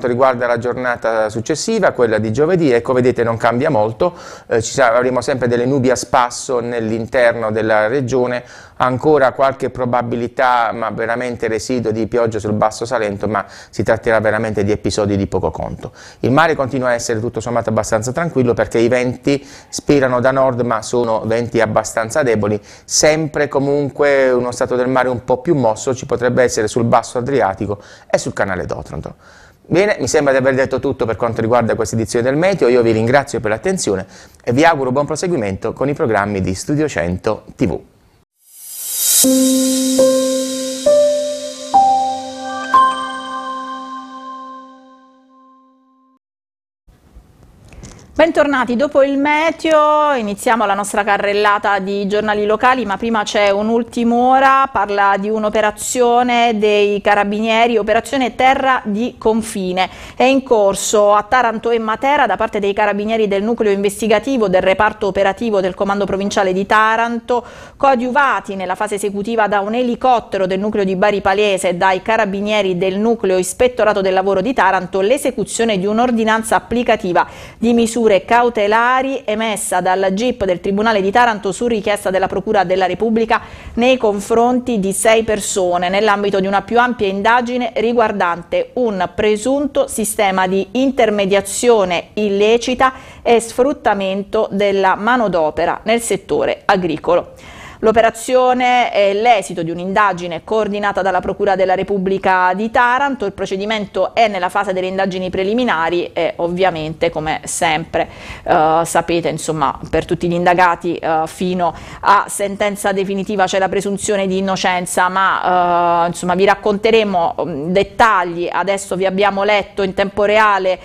quanto riguarda la giornata successiva, quella di giovedì, ecco vedete non cambia molto, avremo sempre delle nubi a spasso nell'interno della regione, ancora qualche probabilità ma veramente residuo di pioggia sul basso Salento, ma si tratterà veramente di episodi di poco conto. Il mare continua a essere tutto sommato abbastanza tranquillo perché i venti spirano da nord ma sono venti abbastanza deboli, sempre comunque uno stato del mare un po' più mosso ci potrebbe essere sul basso Adriatico e sul canale d'Otranto. Bene, mi sembra di aver detto tutto per quanto riguarda questa edizione del Meteo, io vi ringrazio per l'attenzione e vi auguro buon proseguimento con i programmi di Studio 100 TV. Bentornati, dopo il meteo iniziamo la nostra carrellata di giornali locali, ma prima c'è un'ultima parla di un'operazione dei Carabinieri, operazione Terra di Confine. È in corso a Taranto e Matera da parte dei Carabinieri del nucleo investigativo del reparto operativo del Comando Provinciale di Taranto, coadiuvati nella fase esecutiva da un elicottero del nucleo di Bari Palese e dai Carabinieri del nucleo Ispettorato del Lavoro di Taranto, l'esecuzione di un'ordinanza applicativa di misure cautelari emessa dal GIP del Tribunale di Taranto su richiesta della Procura della Repubblica nei confronti di 6 persone nell'ambito di una più ampia indagine riguardante un presunto sistema di intermediazione illecita e sfruttamento della manodopera nel settore agricolo. L'operazione è l'esito di un'indagine coordinata dalla Procura della Repubblica di Taranto. Il procedimento è nella fase delle indagini preliminari e ovviamente, come sempre sapete, insomma, per tutti gli indagati fino a sentenza definitiva c'è la presunzione di innocenza, ma insomma vi racconteremo dettagli. Adesso vi abbiamo letto in tempo reale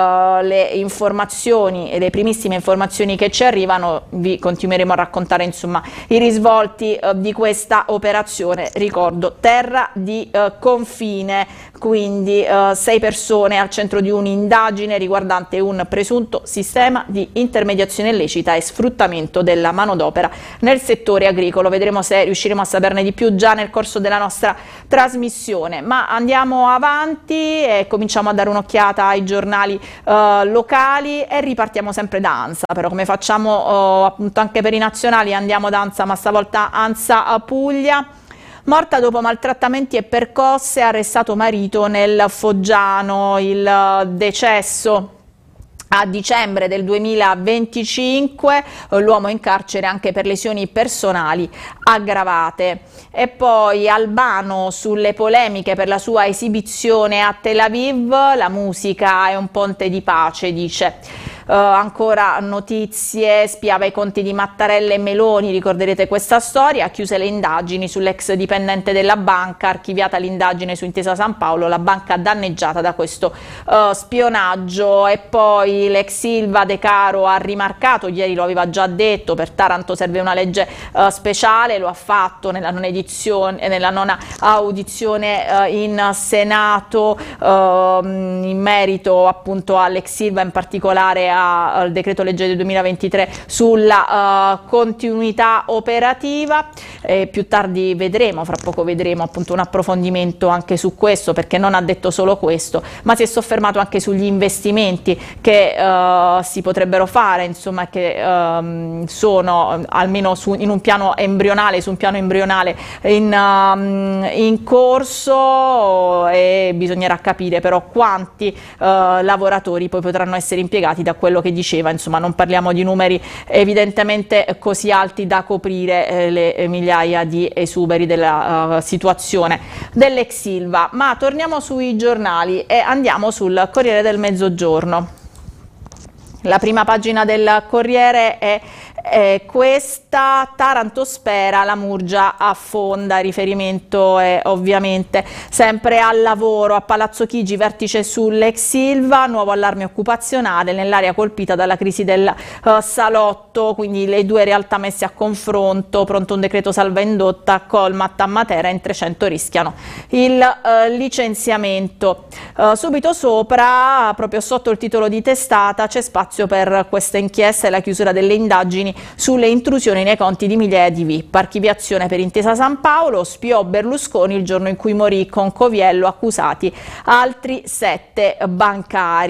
le informazioni e le primissime informazioni che ci arrivano, vi continueremo a raccontare insomma i risvolti di questa operazione. Ricordo, terra di confine, quindi 6 persone al centro di un'indagine riguardante un presunto sistema di intermediazione illecita e sfruttamento della manodopera nel settore agricolo. Vedremo se riusciremo a saperne di più già nel corso della nostra trasmissione, ma andiamo avanti e cominciamo a dare un'occhiata ai giornali locali e ripartiamo sempre da ANSA. Però come facciamo appunto anche per i nazionali, andiamo da ANSA, ma stavolta ANSA Puglia. Morta dopo maltrattamenti e percosse, arrestato marito nel Foggiano. Il decesso a dicembre del 2025, l'uomo in carcere anche per lesioni personali aggravate. E poi Albano sulle polemiche per la sua esibizione a Tel Aviv, la musica è un ponte di pace, dice. Ancora notizie, spiava i conti di Mattarella e Meloni, ricorderete questa storia, chiuse le indagini sull'ex dipendente della banca, archiviata l'indagine su Intesa San Paolo, la banca danneggiata da questo spionaggio. E poi l'ex Ilva De Caro ha rimarcato, ieri lo aveva già detto, per Taranto serve una legge speciale, lo ha fatto nella nona audizione in Senato in merito appunto all'ex Ilva, in particolare al decreto legge del 2023 sulla continuità operativa. Più tardi vedremo, fra poco vedremo appunto un approfondimento anche su questo, perché non ha detto solo questo, ma si è soffermato anche sugli investimenti che si potrebbero fare, insomma, che sono almeno in un piano embrionale, in corso, e bisognerà capire però quanti lavoratori poi potranno essere impiegati. Da quello che diceva, insomma, non parliamo di numeri evidentemente così alti da coprire le migliaia di esuberi della situazione dell'ex Ilva. Ma torniamo sui giornali e andiamo sul Corriere del Mezzogiorno. La prima pagina del Corriere è questa: Taranto spera, la Murgia affonda. Riferimento è ovviamente sempre al lavoro. A Palazzo Chigi vertice sull'ex Ilva, nuovo allarme occupazionale nell'area colpita dalla crisi del salotto, quindi le due realtà messe a confronto. Pronto un decreto salva indotta, Colmat a Matera, in 300 rischiano il licenziamento. Subito sopra, proprio sotto il titolo di testata, c'è spazio per questa inchiesta e la chiusura delle indagini sulle intrusioni nei conti di migliaia di VIP. Archiviazione per Intesa San Paolo, spiò Berlusconi il giorno in cui morì, con Coviello accusati altri 7 bancari.